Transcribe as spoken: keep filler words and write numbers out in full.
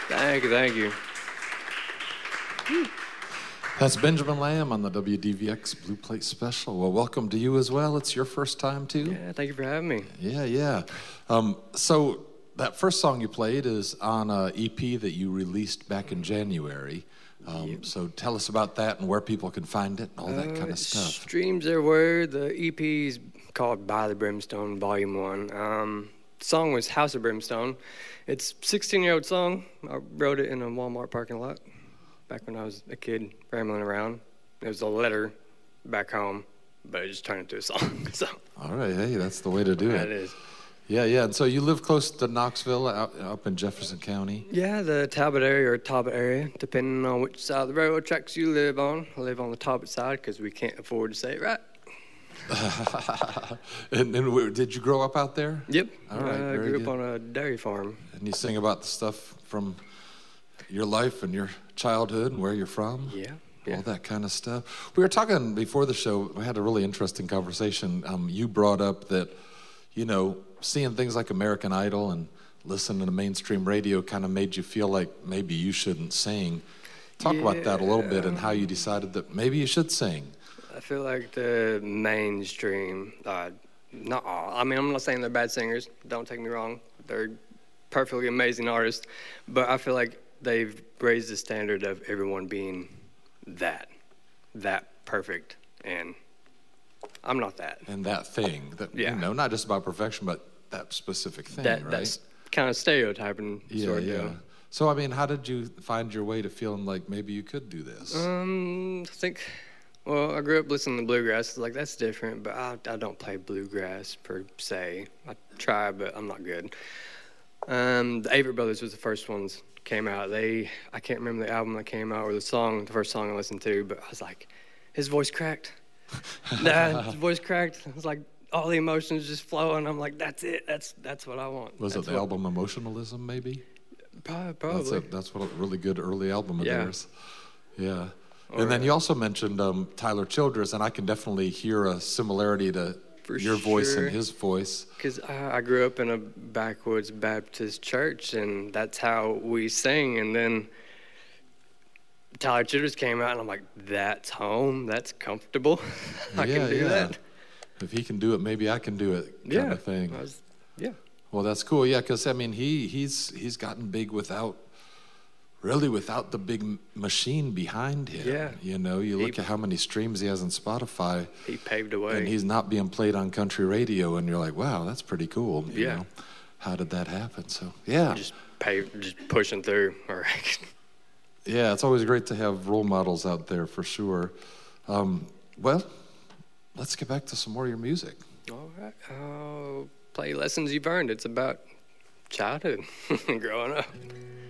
Thank you, thank you. That's Benjamin Lamb on the W D V X Blue Plate Special. Well, welcome to you as well. It's your first time, too? Yeah, thank you for having me. Yeah, yeah. Um, so that first song you played is on an E P that you released back in January. Um, yep. So tell us about that and where people can find it and all that uh, kind of stuff. Streams everywhere. The E P's called By the Brimstone, Volume one. Um, the song was House of Brimstone. It's a sixteen-year-old song. I wrote it in a Walmart parking lot back when I was a kid rambling around. It was a letter back home, but I just turned it into a song. So. All right, hey, that's the way to do it. That is. Yeah, yeah. And so you live close to Knoxville, out, up in Jefferson County? Yeah, the Talbot area or Talbot area, depending on which side of the railroad tracks you live on. I live on the Talbot side because we can't afford to say it right. and, and did you grow up out there? Yep. All right, I very grew good. up on a dairy farm. And you sing about the stuff from your life and your childhood and where you're from? Yeah. Yeah. All that kind of stuff. We were talking before the show, we had a really interesting conversation. Um, you brought up that, you know, seeing things like American Idol and listening to mainstream radio kind of made you feel like maybe you shouldn't sing. Talk yeah. about that a little bit and how you decided that maybe you should sing. I feel like the mainstream, uh, not all, I mean, I'm not saying they're bad singers, don't take me wrong. They're perfectly amazing artists, but I feel like they've raised the standard of everyone being that, that perfect, and I'm not that. And that thing, that, yeah. you know, not just about perfection, but that specific thing, that, right? That's kind of stereotyping, yeah, sort of. Yeah. So, I mean, how did you find your way to feeling like maybe you could do this? Um, I think, well, I grew up listening to bluegrass. Like, that's different, but I, I don't play bluegrass per se. I try, but I'm not good. Um, the Avett Brothers was the first ones came out. They, I can't remember the album that came out or the song, the first song I listened to, but I was like, his voice cracked. nah, his voice cracked. It was like all the emotions just flowing. I'm like, that's it. That's that's what I want. Was that's it the what, album Emotionalism, maybe? Probably. That's, a, that's what a really good early album of yeah. theirs. Yeah. Or, and then you also mentioned um, Tyler Childers, and I can definitely hear a similarity to For your sure. voice and his voice. Because I, I grew up in a backwoods Baptist church, and that's how we sing. And then Tyler Childers came out, and I'm like, that's home. That's comfortable. I yeah, can do yeah. that. If he can do it, maybe I can do it kind yeah. of thing. I was, yeah. Well, that's cool. Yeah, because, I mean, he he's he's gotten big without, really without the big m- machine behind him. Yeah. You know, you look he, at how many streams he has on Spotify. He paved the way. And he's not being played on country radio, and you're like, wow, that's pretty cool. You yeah. know? How did that happen? So, yeah. Just paved, just pushing through. All right. Yeah, it's always great to have role models out there for sure. Um, well, let's get back to some more of your music. All right. Uh, play Lessons You've Earned. It's about childhood, growing up.